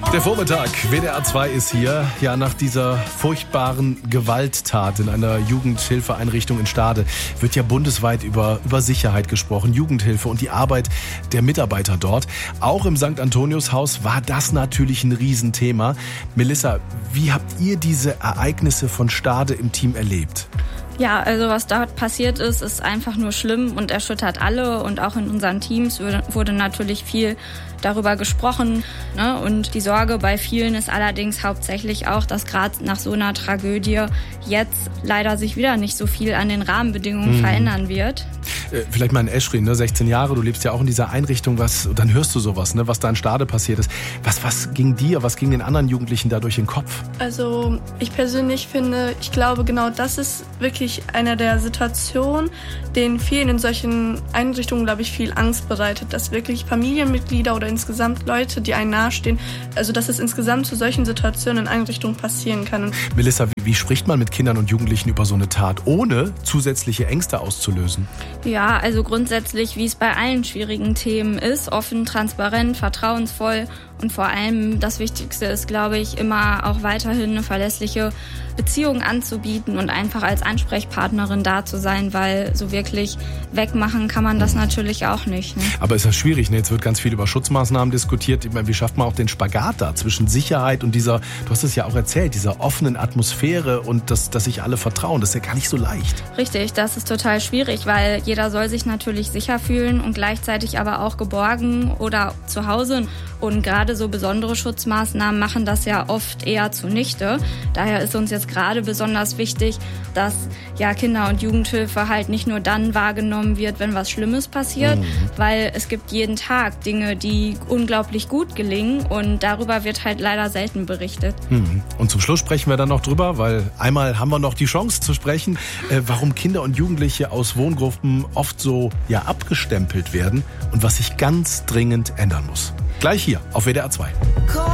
Der Vormittag, WDR 2 ist hier. Ja, nach dieser furchtbaren Gewalttat in einer Jugendhilfeeinrichtung in Stade wird ja bundesweit über Sicherheit gesprochen, Jugendhilfe und die Arbeit der Mitarbeiter dort. Auch im St. Antonius-Haus war das natürlich ein Riesenthema. Melissa, wie habt ihr diese Ereignisse von Stade im Team erlebt? Ja, also was dort passiert ist einfach nur schlimm und erschüttert alle. Und auch in unseren Teams wurde natürlich viel darüber gesprochen. Ne? Und die Sorge bei vielen ist allerdings hauptsächlich auch, dass gerade nach so einer Tragödie jetzt leider sich wieder nicht so viel an den Rahmenbedingungen verändern wird. Vielleicht mal in Eschrin, ne? 16 Jahre, du lebst ja auch in dieser Einrichtung, dann hörst du sowas, ne? Was da in Stade passiert ist. Was ging dir, was ging den anderen Jugendlichen da durch den Kopf? Also ich persönlich ich glaube genau das ist wirklich eine der Situationen, denen vielen in solchen Einrichtungen, glaube ich, viel Angst bereitet, dass wirklich Familienmitglieder oder insgesamt Leute, die einem nahestehen, also dass es insgesamt zu solchen Situationen in Einrichtungen passieren kann. Und Melissa, wie spricht man mit Kindern und Jugendlichen über so eine Tat, ohne zusätzliche Ängste auszulösen? Ja, also grundsätzlich, wie es bei allen schwierigen Themen ist, offen, transparent, vertrauensvoll und vor allem das Wichtigste ist, glaube ich, immer auch weiterhin eine verlässliche Beziehung anzubieten und einfach als Ansprechpartnerin da zu sein, weil so wirklich wegmachen kann man das natürlich auch nicht. Ne? Aber ist ja schwierig, ne? Jetzt wird ganz viel über Schutzmaßnahmen diskutiert. Ich meine, wie schafft man auch den Spagat da zwischen Sicherheit und dieser, du hast es ja auch erzählt, dieser offenen Atmosphäre und dass sich alle vertrauen? Das ist ja gar nicht so leicht. Richtig, das ist total schwierig, weil jeder soll sich natürlich sicher fühlen und gleichzeitig aber auch geborgen oder zu Hause. Und gerade so besondere Schutzmaßnahmen machen das ja oft eher zunichte. Daher ist uns jetzt gerade besonders wichtig, dass ja Kinder- und Jugendhilfe halt nicht nur dann wahrgenommen wird, wenn was Schlimmes passiert, weil es gibt jeden Tag Dinge, die unglaublich gut gelingen und darüber wird halt leider selten berichtet. Und zum Schluss sprechen wir dann noch drüber, weil einmal haben wir noch die Chance zu sprechen, warum Kinder und Jugendliche aus Wohngruppen oft so abgestempelt werden und was sich ganz dringend ändern muss. Gleich hier auf WDR 2.